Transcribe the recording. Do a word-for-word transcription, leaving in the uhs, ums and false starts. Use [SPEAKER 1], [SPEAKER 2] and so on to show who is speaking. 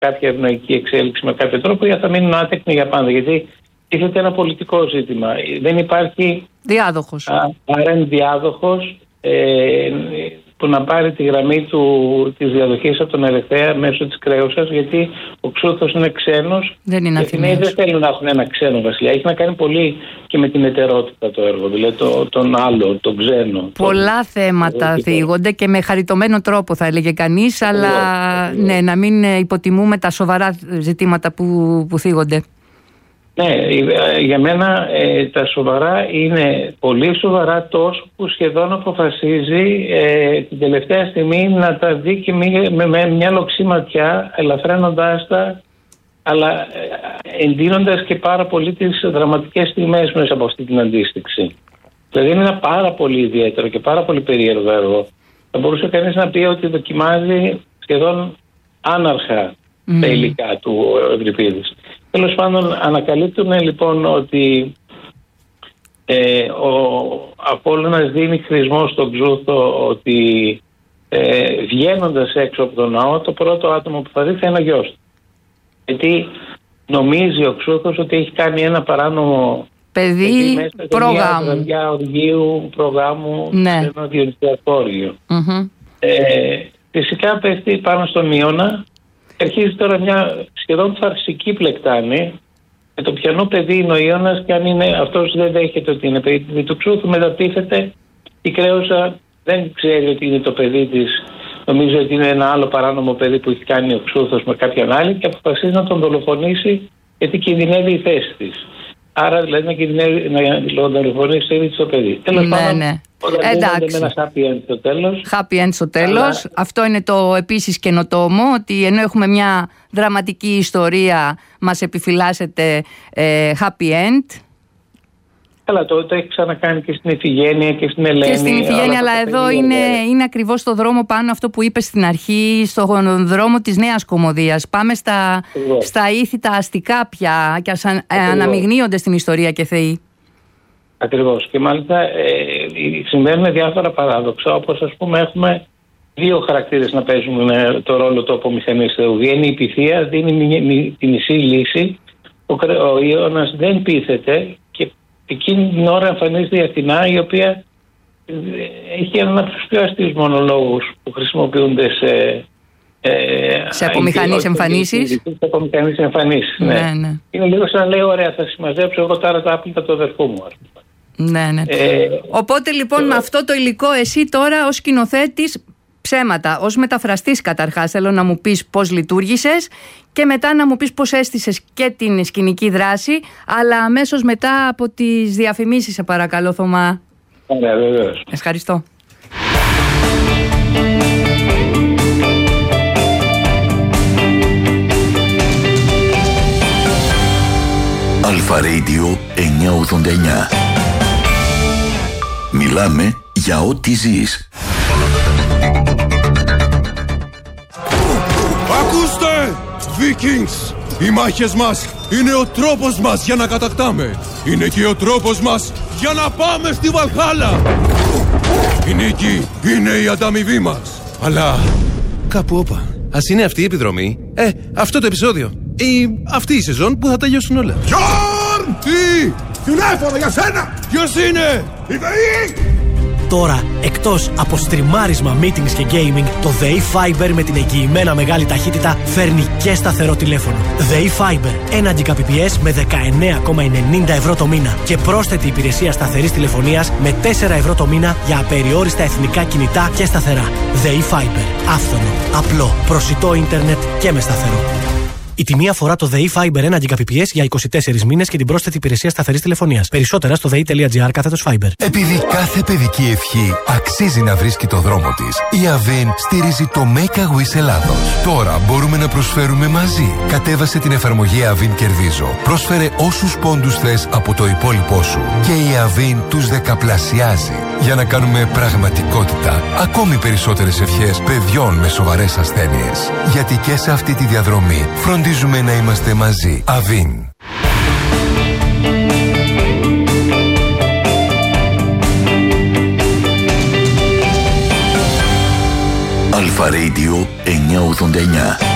[SPEAKER 1] κάποια ευνοϊκή εξέλιξη με κάποιο τρόπο ή θα μείνουν άτεκνοι για πάντα. Γιατί τίθεται ένα πολιτικό ζήτημα. Δεν υπάρχει
[SPEAKER 2] διάδοχος.
[SPEAKER 1] Άρα διάδοχος ε, που να πάρει τη γραμμή του, της διαδοχής από τον Ερυθρέα μέσω της κρέουσας, γιατί ο Ξούθος είναι ξένος.
[SPEAKER 2] Δεν είναι
[SPEAKER 1] Αθηναίοι. Οι δεν θέλουν να έχουν ένα ξένο βασιλιά. Έχει να κάνει πολύ και με την εταιρότητα το έργο, δηλαδή το, τον άλλο, τον ξένο.
[SPEAKER 2] Πολλά
[SPEAKER 1] τον...
[SPEAKER 2] θέματα
[SPEAKER 1] το...
[SPEAKER 2] θίγονται και με χαριτωμένο τρόπο θα έλεγε κανείς, αλλά yeah, ναι, να μην υποτιμούμε τα σοβαρά ζητήματα που, που θίγονται.
[SPEAKER 1] Ναι, για μένα ε, τα σοβαρά είναι πολύ σοβαρά, τόσο που σχεδόν αποφασίζει ε, την τελευταία στιγμή να τα δει και με, με, με μια λοξή ματιά, ελαφραίνοντάς τα, αλλά ε, εντείνοντας και πάρα πολύ τις δραματικές στιγμές μέσα από αυτή την αντίστοιξη. Δηλαδή είναι ένα πάρα πολύ ιδιαίτερο και πάρα πολύ περίεργο έργο. Θα μπορούσε κανείς να πει ότι δοκιμάζει σχεδόν άναρχα mm. τα υλικά του Ευρυπίδης. Τέλος πάντων, ανακαλύπτουμε λοιπόν ότι ε, ο Απόλλωνας δίνει χρησμό στον Ξούθο ότι ε, βγαίνοντας έξω από τον ναό, το πρώτο άτομο που θα δει θα είναι ο γιος του. Γιατί νομίζει ο Ξούθος ότι έχει κάνει ένα παράνομο
[SPEAKER 2] παιδί προγάμου.
[SPEAKER 1] Μια βραδιά οργείου προγάμου
[SPEAKER 2] ναι.
[SPEAKER 1] σε ένα διονυσιακό όργιο.
[SPEAKER 2] Mm-hmm.
[SPEAKER 1] Ε, φυσικά πέφτει πάνω στον Ιώνα. Αρχίζει τώρα μια σχεδόν φαρσική πλεκτάνη με το ποιανό παιδί είναι ο Ιώνας, και αν είναι αυτός δεν δέχεται ότι είναι παιδί του Ξούθου, μετατίθεται. Η Κρέουσα δεν ξέρει ότι είναι το παιδί της, νομίζει ότι είναι ένα άλλο παράνομο παιδί που έχει κάνει ο Ξούθος με κάποιον άλλη και αποφασίζει να τον δολοφονήσει, γιατί κινδυνεύει η θέση της. Άρα δηλαδή να κινδυνεύει να δολοφονήσει το ίδιο το παιδί. Τέλος
[SPEAKER 2] ναι,
[SPEAKER 1] πάντων,
[SPEAKER 2] ναι.
[SPEAKER 1] εντάξει. Με ένα happy end στο τέλος.
[SPEAKER 2] Happy end στο τέλος. Αλλά... Αυτό είναι το επίσης καινοτόμο, ότι ενώ έχουμε μια δραματική ιστορία, μας επιφυλάσσεται ε, happy end.
[SPEAKER 1] Καλά, το, το έχει ξανακάνει και στην Ιφηγένεια και στην Ελένη.
[SPEAKER 2] Και στην Ιφηγένεια, αλλά εδώ είναι, είναι ακριβώς στο δρόμο πάνω αυτό που είπες στην αρχή, στον δρόμο της νέας κωμωδίας. Πάμε στα, στα ήθη τα αστικά πια και ας αν, αναμειγνύονται στην ιστορία και θεοί.
[SPEAKER 1] Ακριβώς. Και μάλιστα ε, συμβαίνουν διάφορα παράδοξα, όπως ας πούμε έχουμε δύο χαρακτήρες να παίζουν ε, το ρόλο του απομηχανής θεού. Βγαίνει η Πυθία, δίνει τη μισή λύση, ο, ο Ιώνας δεν πείθεται και εκείνη την ώρα εμφανίζεται η Αθηνά, η οποία έχει έναν από τους πιο αστείους μονολόγους που χρησιμοποιούνται σε... Ε,
[SPEAKER 2] σε απομηχανείς εμφανίσεις.
[SPEAKER 1] Σε απομηχανείς εμφανίσεις, ναι.
[SPEAKER 2] ναι, ναι.
[SPEAKER 1] Είναι λίγο σαν να λέει, ωραία, θα συμμαζέψω εγώ τώρα τα άπλυτα του αδερφού μου.
[SPEAKER 2] Ναι, ναι. Ε, Οπότε λοιπόν ε, με αυτό το υλικό εσύ τώρα ως σκηνοθέτης, ψέματα, ως μεταφραστής καταρχάς θέλω να μου πεις πώς λειτουργήσες και μετά να μου πεις πώς έστησες και την σκηνική δράση, αλλά αμέσως μετά από τις διαφημίσεις, σε παρακαλώ Θωμά.
[SPEAKER 1] Ναι, βεβαίως.
[SPEAKER 2] Ευχαριστώ.
[SPEAKER 3] Αλφα Radio εννιακόσια ογδόντα εννιά. Μιλάμε για ό,τι ζεις.
[SPEAKER 4] Ακούστε! Vikings! Οι μάχες μας είναι ο τρόπος μας για να κατακτάμε. Είναι και ο τρόπος μας για να πάμε στη Βαλχάλα. Η νίκη είναι η ανταμοιβή μας. Αλλά κάπου όπα.
[SPEAKER 5] Ας είναι αυτή η επιδρομή. Ε, αυτό το επεισόδιο. Ή αυτή η σεζόν που θα τελειώσουν όλα.
[SPEAKER 4] Γιόρν! Τι! Τηλέφωνο για σένα! Ποιος είναι? Η ΔΕΗ!
[SPEAKER 6] Τώρα, εκτός από στριμάρισμα, meetings και gaming, το ΔΕΗ Fiber με την εγγυημένα μεγάλη ταχύτητα φέρνει και σταθερό τηλέφωνο. ΔΕΗ Fiber, ένα Gbps με δεκαεννέα κόμμα ενενήντα ευρώ το μήνα και πρόσθετη υπηρεσία σταθερής τηλεφωνίας με τέσσερα ευρώ το μήνα για απεριόριστα εθνικά κινητά και σταθερά. ΔΕΗ Fiber, άφθονο, απλό, προσιτό ίντερνετ και με σταθερό. Η τιμή αφορά το ΔΕΗ Fiber ένα Gbps για είκοσι τέσσερις μήνες και την πρόσθετη υπηρεσία σταθερής τηλεφωνίας. Περισσότερα στο δei.gr κάθετος Fiber.
[SPEAKER 7] Επειδή κάθε παιδική ευχή αξίζει να βρίσκει το δρόμο της, η Avin στηρίζει το Make a Wish Ελλάδος. Τώρα μπορούμε να προσφέρουμε μαζί. Κατέβασε την εφαρμογή Avin Κερδίζω. Πρόσφερε όσους πόντους θες από το υπόλοιπό σου και η Avin τους δεκαπλασιάζει. Για να κάνουμε πραγματικότητα ακόμη περισσότερες ευχές παιδιών με σοβαρές ασθένειες. Γιατί και σε αυτή τη διαδρομή φροντίζουμε να είμαστε μαζί. Avin.
[SPEAKER 3] Αλφα Radio εννιακόσια ογδόντα εννιά.